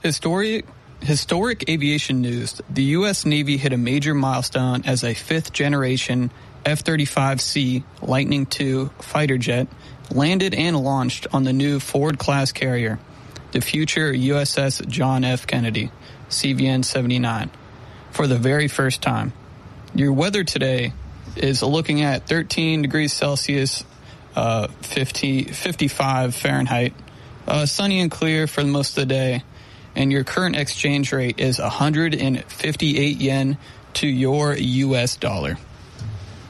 Historic aviation news. The U.S. Navy hit a major milestone as a fifth-generation F-35C Lightning II fighter jet landed and launched on the new Ford-class carrier, the future USS John F. Kennedy, CVN-79, for the very first time. Your weather today is looking at 13 degrees Celsius, 55 Fahrenheit, sunny and clear for most of the day, and your current exchange rate is 158 yen to your U.S. dollar.